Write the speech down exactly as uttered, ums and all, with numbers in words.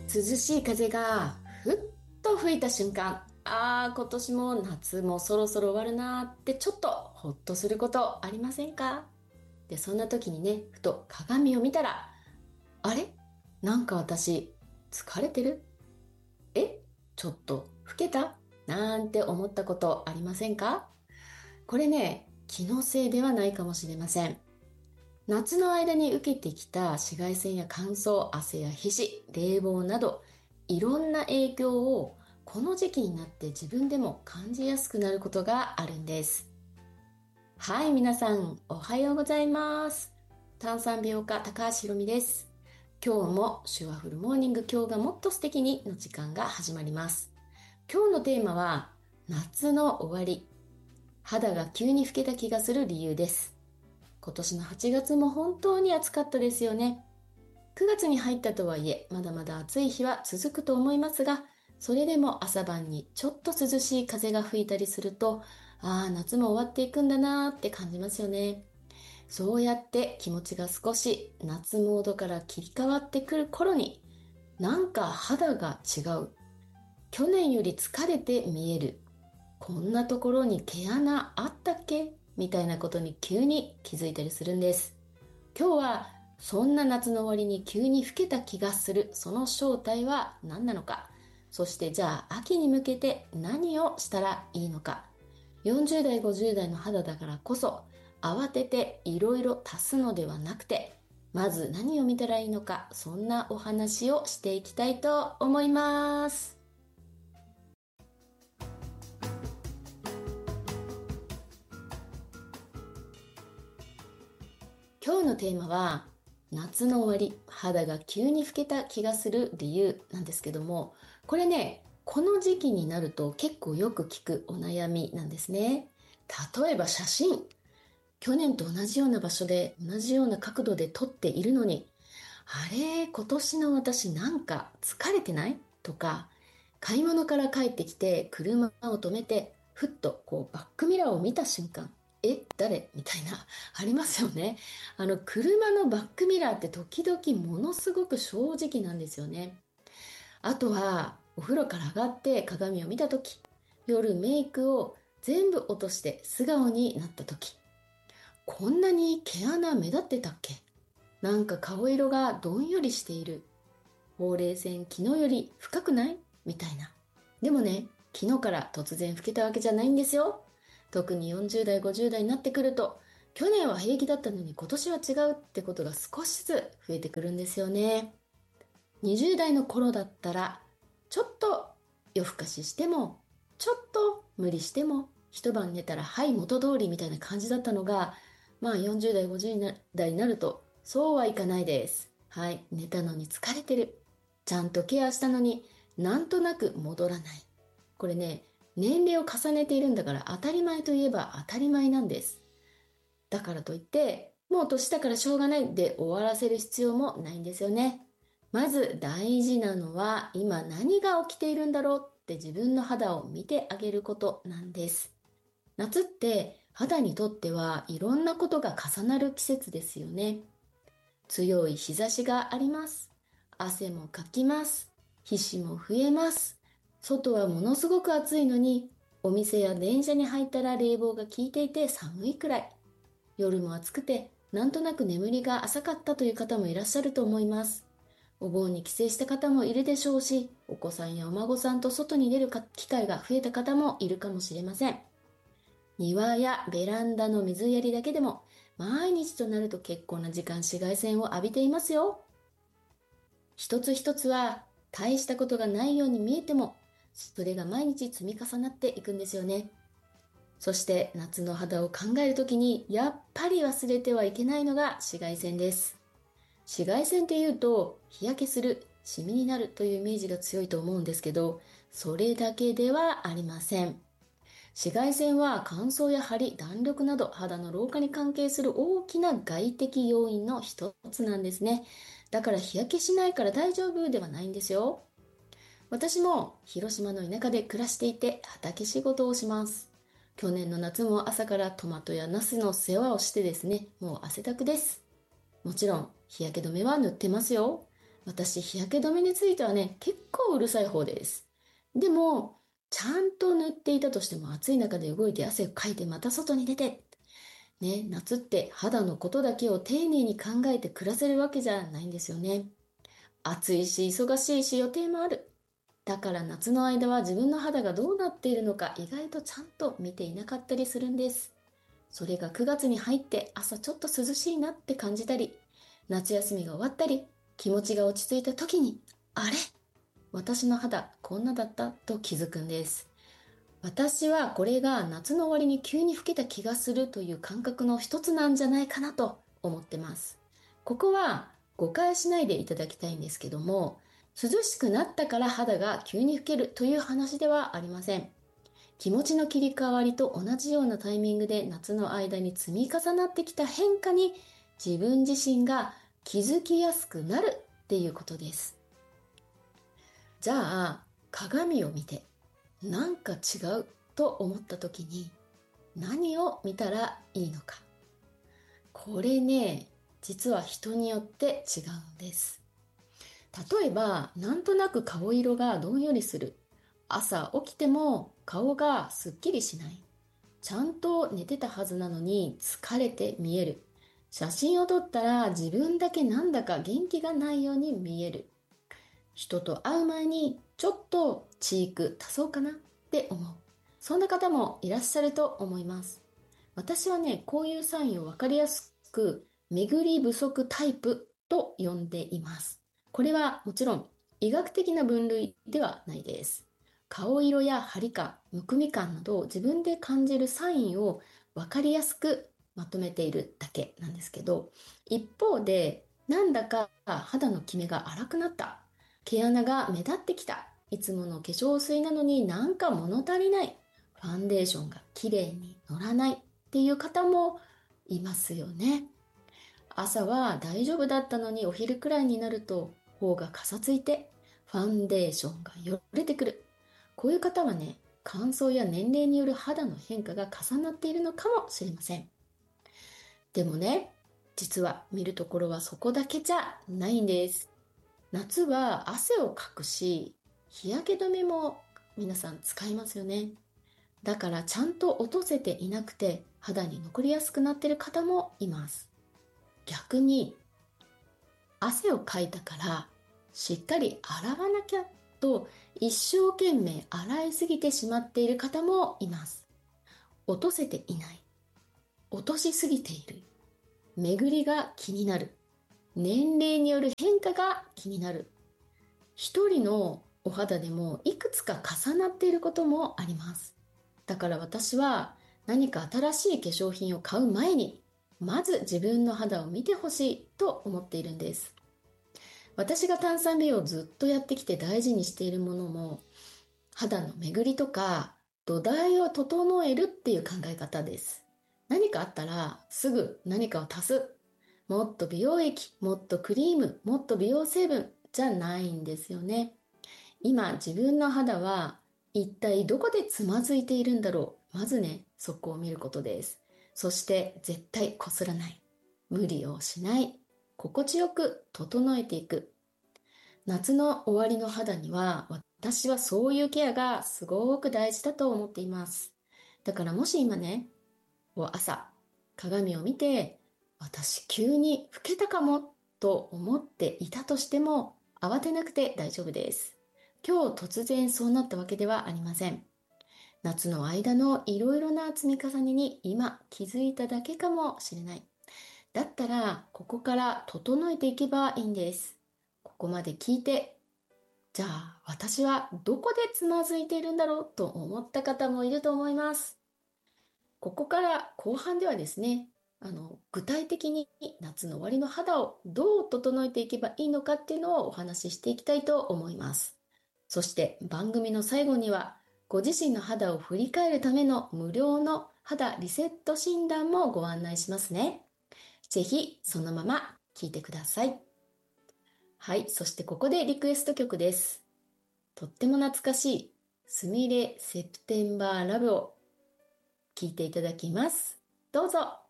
涼しい風がふっと吹いた瞬間、ああ、今年も夏もそろそろ終わるなーってちょっとほっとすることありませんか？で、そんな時にね、ふと鏡を見たら、あれなんか私、疲れてる？えちょっと老けたなんて思ったことありませんか？これね、気のせいではないかもしれません。夏の間に受けてきた紫外線や乾燥、汗や皮脂、冷房など、いろんな影響をこの時期になって自分でも感じやすくなることがあるんです。はい、皆さん、おはようございます。炭酸美容家高橋ひろみです。今日も手話フルモーニング今日がもっと素敵にの時間が始まります。今日のテーマは夏の終わり、肌が急に老けた気がする理由です。今年のはちがつも本当に暑かったですよね。くがつに入ったとはいえ、まだまだ暑い日は続くと思いますが、それでも朝晩にちょっと涼しい風が吹いたりすると、ああ、夏も終わっていくんだなーって感じますよね。そうやって気持ちが少し夏モードから切り替わってくる頃に、なんか肌が違う。去年より疲れて見える。こんなところに毛穴あったっけみたいなことに急に気づいたりするんです。今日はそんな夏の終わりに急に老けた気がするその正体は何なのか、そしてじゃあ秋に向けて何をしたらいいのか、よんじゅう代ごじゅう代の肌だからこそ慌てていろいろ足すのではなくて、まず何を見たらいいのか、そんなお話をしていきたいと思います。今日のテーマは夏の終わり、肌が急に老けた気がする理由なんですけども、これね、この時期になると結構よく聞くお悩みなんですね。例えば写真。去年と同じような場所で同じような角度で撮っているのに、あれ、今年の私なんか疲れてないとか、買い物から帰ってきて車を止めて、ふっとこうバックミラーを見た瞬間、え、誰みたいな、ありますよね。あの、車のバックミラーって時々ものすごく正直なんですよね。あとは、お風呂から上がって鏡を見た時、夜メイクを全部落として素顔になった時、こんなに毛穴目立ってたっけ？なんか顔色がどんよりしている。ほうれい線昨日より深くないみたいな。でもね、昨日から突然老けたわけじゃないんですよ。特によんじゅう代、ごじゅう代になってくると、去年は平気だったのに今年は違うってことが少しずつ増えてくるんですよね。にじゅう代の頃だったら、ちょっと夜更かししても、ちょっと無理しても、一晩寝たらはい元通りみたいな感じだったのが、まあよんじゅう代、ごじゅう代になると、そうはいかないです。はい、寝たのに疲れてる。ちゃんとケアしたのになんとなく戻らない。これね、年齢を重ねているんだから当たり前といえば当たり前なんです。だからといって、もう年だからしょうがないで終わらせる必要もないんですよね。まず大事なのは今何が起きているんだろうって自分の肌を見てあげることなんです。夏って肌にとってはいろんなことが重なる季節ですよね。強い日差しがあります。汗もかきます。皮脂も増えます。外はものすごく暑いのに、お店や電車に入ったら冷房が効いていて寒いくらい。夜も暑くて、なんとなく眠りが浅かったという方もいらっしゃると思います。お盆に帰省した方もいるでしょうし、お子さんやお孫さんと外に出る機会が増えた方もいるかもしれません。庭やベランダの水やりだけでも、毎日となると結構な時間紫外線を浴びていますよ。一つ一つは大したことがないように見えても、それが毎日積み重なっていくんですよね。そして夏の肌を考えるときにやっぱり忘れてはいけないのが紫外線です。紫外線っていうと日焼けする、シミになるというイメージが強いと思うんですけど、それだけではありません。紫外線は乾燥や張り、弾力など肌の老化に関係する大きな外的要因の一つなんですね。だから日焼けしないから大丈夫ではないんですよ。私も広島の田舎で暮らしていて畑仕事をします。去年の夏も朝からトマトやナスの世話をしてですね、もう汗だくです。もちろん日焼け止めは塗ってますよ。 私、日焼け止めについてはね、結構うるさい方です。でも、ちゃんと塗っていたとしても暑い中で動いて汗をかいてまた外に出て、ね、夏って肌のことだけを丁寧に考えて暮らせるわけじゃないんですよね。暑いし、忙しいし、予定もある。だから夏の間は自分の肌がどうなっているのか意外とちゃんと見ていなかったりするんです。それがくがつに入って朝ちょっと涼しいなって感じたり、夏休みが終わったり、気持ちが落ち着いた時に、あれ、私の肌こんなだったと気づくんです。私はこれが夏の終わりに急に老けた気がするという感覚の一つなんじゃないかなと思ってます。ここは誤解しないでいただきたいんですけども、涼しくなったから肌が急に老けるという話ではありません。気持ちの切り替わりと同じようなタイミングで夏の間に積み重なってきた変化に自分自身が気づきやすくなるっていうことです。じゃあ、鏡を見てなんか違うと思った時に何を見たらいいのか。これね、実は人によって違うんです。例えば、なんとなく顔色がどんよりする。朝起きても顔がすっきりしない。ちゃんと寝てたはずなのに疲れて見える。写真を撮ったら自分だけなんだか元気がないように見える。人と会う前にちょっとチーク足そうかなって思う。そんな方もいらっしゃると思います。私はね、こういうサインをわかりやすく巡り不足タイプと呼んでいます。これはもちろん医学的な分類ではないです。顔色や張り感、むくみ感など自分で感じるサインをわかりやすくまとめているだけなんですけど、一方でなんだか肌のキメが荒くなった、毛穴が目立ってきた、いつもの化粧水なのになんか物足りない、ファンデーションが綺麗に乗らないっていう方もいますよね。朝は大丈夫だったのにお昼くらいになると頬がかさついてファンデーションがよれてくる。こういう方はね、乾燥や年齢による肌の変化が重なっているのかもしれません。でもね、実は見るところはそこだけじゃないんです。夏は汗をかくし、日焼け止めも皆さん使いますよね。だからちゃんと落とせていなくて肌に残りやすくなっている方もいます。逆に汗をかいたからしっかり洗わなきゃと一生懸命洗いすぎてしまっている方もいます。落とせていない、落としすぎている、巡りが気になる、年齢による変化が気になる。一人のお肌でもいくつか重なっていることもあります。だから私は何か新しい化粧品を買う前にまず自分の肌を見てほしいと思っているんです。私が炭酸美容をずっとやってきて大事にしているものも肌の巡りとか土台を整えるっていう考え方です。何かあったらすぐ何かを足す。もっと美容液、もっとクリーム、もっと美容成分じゃないんですよね。今自分の肌は一体どこでつまずいているんだろう。まずね、そこを見ることです。そして絶対こすらない。無理をしない。心地よく整えていく。夏の終わりの肌には私はそういうケアがすごく大事だと思っています。だからもし今ね、朝鏡を見て私急に老けたかもと思っていたとしても慌てなくて大丈夫です。今日突然そうなったわけではありません。夏の間のいろいろな積み重ねに今気づいただけかもしれない。だったらここから整えていけばいいんです。ここまで聞いて、じゃあ私はどこでつまずいているんだろうと思った方もいると思います。ここから後半ではですね、あの具体的に夏の終わりの肌をどう整えていけばいいのかっていうのをお話ししていきたいと思います。そして番組の最後にはご自身の肌を振り返るための無料の肌リセット診断もご案内しますね。ぜひそのまま聞いてください。はい、そしてここでリクエスト曲です。とっても懐かしいすみれセプテンバーラブを聴いていただきます。どうぞ。